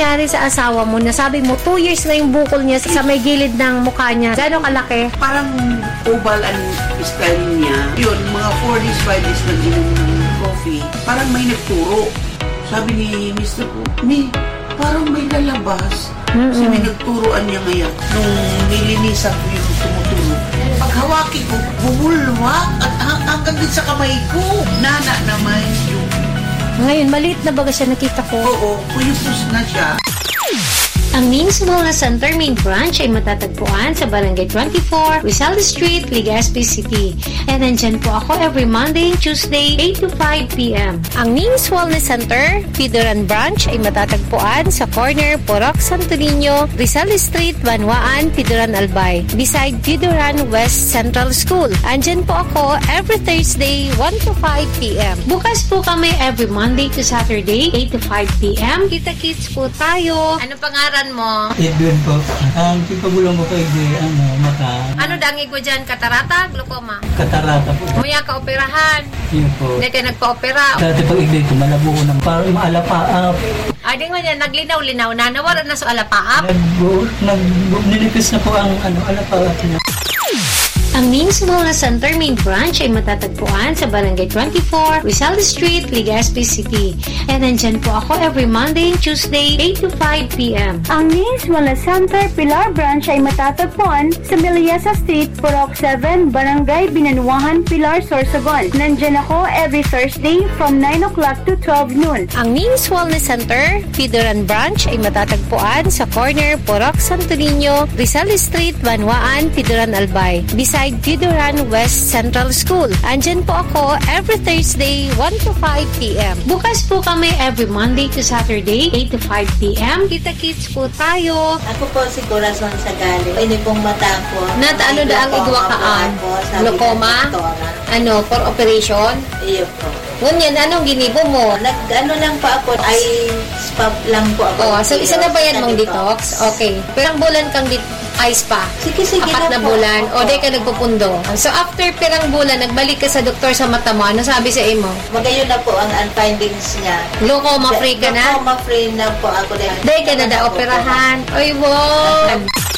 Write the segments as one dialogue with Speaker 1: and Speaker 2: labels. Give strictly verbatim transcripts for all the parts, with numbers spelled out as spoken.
Speaker 1: nangyari sa asawa mo? Nasabi mo, two years na yung bukol niya sa may gilid ng mukha niya. Gano'ng kalaki?
Speaker 2: Parang oval ang style niya. Yun, mga four days, five days na inom ng coffee. Parang may nagturo. Sabi ni mister ko, Mi, parang may lalabas. Mm-hmm. Kasi may nagturoan niya ngayon. Nung nilinisan ko yung tumuturo. Paghawaki ko, bumulwak at hanggang din sa kamay ko. Nana naman yung...
Speaker 1: Ngayon, maliit na baga siya nakita ko.
Speaker 2: Oo, kuyupos na siya.
Speaker 1: Ang Ning's Wellness Center main branch ay matatagpuan sa Barangay twenty-four, Rizal Street, Legazpi City. And nandyan po ako every Monday and Tuesday, eight to five p.m. Ang Ning's Wellness Center, Pidoran Branch ay matatagpuan sa corner Porok Santo Niño, Rizal Street, Banwaan, Pidoran Albay, beside Pidoran West Central School. Andyan po ako every Thursday, one to five p.m. Bukas po kami every Monday to Saturday, eight to five p.m. Kita-kits po tayo. Ano pangalan mo?
Speaker 3: Edwin po. Ang pipagulong ko kay di, ano, mata.
Speaker 1: Ano dangi ko dyan? Katarata? Glaucoma?
Speaker 3: Katarata po.
Speaker 1: Muya ka operahan?
Speaker 3: Yun po.
Speaker 1: Hindi ka nagpa-opera?
Speaker 3: Dati pag igli ko, malabo ko ng parang maalapaap.
Speaker 1: Ay, di nga niya, naglinaw-linaw na. Nawala na sa alapaap?
Speaker 3: Nag, nag, nilipis na po ang ano, alapaap niya.
Speaker 1: Ang Ning's Wellness Center main branch ay matatagpuan sa Barangay twenty-four, Rizal Street, Legazpi City. And nandyan po ako every Monday and Tuesday, eight to five p.m.
Speaker 4: Ang Ning's Wellness Center Pilar branch ay matatagpuan sa Miliasa Street, Purok seven, Barangay Binanuahan, Pilar, Sorsogon. Nandyan ako every Thursday from nine o'clock to twelve noon.
Speaker 1: Ang Ning's Wellness Center, Pidoran Branch ay matatagpuan sa corner Porok Santo Niño, Rizal Street, Banwaan, Pidoran Albay, beside Pidoran West Central School. Andyan po ako every Thursday, one to five p.m. Bukas po kami every Monday to Saturday, eight to five p.m. Kita-kits po tayo.
Speaker 5: Ako po si Corazon Sagali. Ini pong mata ko.
Speaker 1: Nata ano na ang igwakaan? Glaucoma? Ano, for operation?
Speaker 5: Iyo po.
Speaker 1: Ngunyan, anong ginibo mo?
Speaker 5: Nag, ano lang po ako, ay spab lang po ako.
Speaker 1: Oh, so isa na ba yan mong detox? Okay. Pirang bulan kang dit ice pa?
Speaker 5: Sige, sige
Speaker 1: Apat na
Speaker 5: po.
Speaker 1: bulan. O, di ka nagpupundo. So, after pirang bulan, nagbalik ka sa doktor sa mata mo. Ano sabi sa imo?
Speaker 5: Magayon na po ang, ang findings niya.
Speaker 1: Glaucoma free ka na?
Speaker 5: Glaucoma free na po ako.
Speaker 1: Di ka na da-operahan. Oy, wow!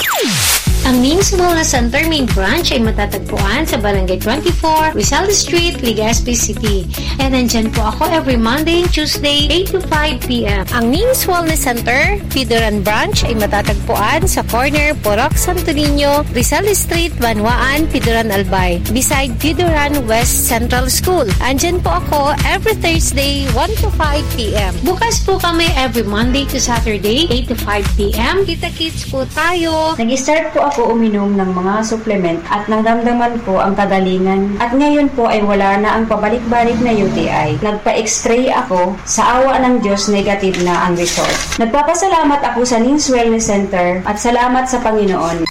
Speaker 1: Ang Ning's Wellness Center main branch ay matatagpuan sa Barangay twenty-four, Rizal Street, Legazpi City. And nandyan po ako every Monday and Tuesday, eight to five p.m. Ang Ning's Wellness Center, Pidoran Branch ay matatagpuan sa corner Porok Santo Niño, Rizal Street, Banwaan, Pidoran Albay, beside Pidoran West Central School. Andyan po ako every Thursday, one to five p.m. Bukas po kami every Monday to Saturday, eight to five p.m. Kita-kits po tayo.
Speaker 4: Nag-start po ako uminom ng mga supplement at nangdamdaman ko ang kagalingan at ngayon po ay wala na ang pabalik-balik na U T I. Nagpa-x-ray ako, sa awa ng Diyos negative na ang result. Nagpapasalamat ako sa Ning's Wellness Center at salamat sa Panginoon.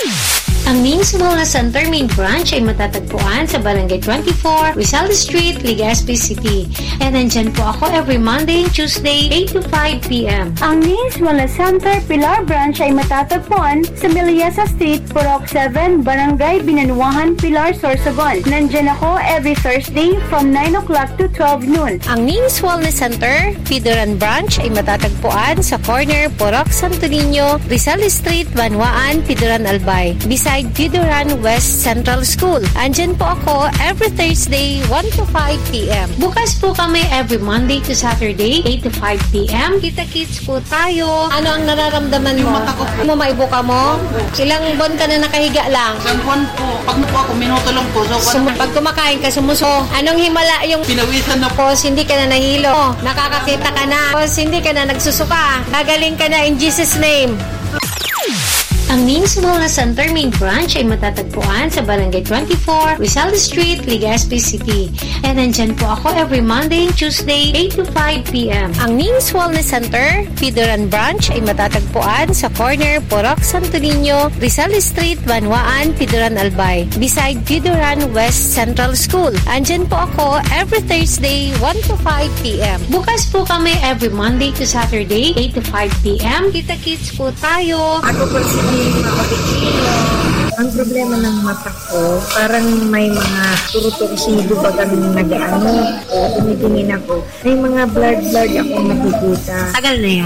Speaker 1: Ang Ning's Wellness Center main branch ay matatagpuan sa Barangay twenty-four, Rizal Street, Legazpi City. And nandyan po ako every Monday and Tuesday, eight to five p.m.
Speaker 4: Ang Ning's Wellness Center Pilar branch ay matatagpuan sa Miliasa Street, Purok seven, Barangay Binanuahan, Pilar, Sorsogon. Nandyan ako every Thursday from nine o'clock to twelve noon.
Speaker 1: Ang Ning's Wellness Center, Pidoran Branch ay matatagpuan sa corner Porok Santo Niño, Rizal Street, Banwaan, Pidoran Albay, beside Pidoran West Central School. Andyan po ako every Thursday, one to five p.m. Bukas po kami every Monday to Saturday, eight to five p.m. Kita-kits po tayo. Ano ang nararamdaman mo?
Speaker 2: Yung mata ko po.
Speaker 1: Mo maibuka mo? Ilang buwan ka na nakahiga lang?
Speaker 2: Isang buwan po. Pag napo ako, minuto lang po. So,
Speaker 1: Sum- pag kumakain ka, sumuso. Anong himala yung
Speaker 2: pinawisan na po.
Speaker 1: Tapos hindi ka na nahilo. Nakakakita ka na. Tapos hindi ka na nagsusuka. Gagaling ka na in Jesus' name. Ang Ning's Wellness Center main branch ay matatagpuan sa Barangay twenty-four, Rizal Street, Legazpi City. And nandyan po ako every Monday and Tuesday, eight to five p.m. Ang Ning's Wellness Center, Pidoran Branch ay matatagpuan sa corner Porok Santo Niño, Rizal Street, Banwaan, Pidoran Albay, beside Pidoran West Central School. Andyan po ako every Thursday, one to five p.m. Bukas po kami every Monday to Saturday, eight to five p.m. Kita-kits po tayo.
Speaker 6: Ako po si Mapapikino. Ang problema ng mata ko, parang may mga turo-tursido ba kami nag-ano, o tumitingin ako. May mga blurred-blurred akong nakikita.
Speaker 1: Tagal na yun.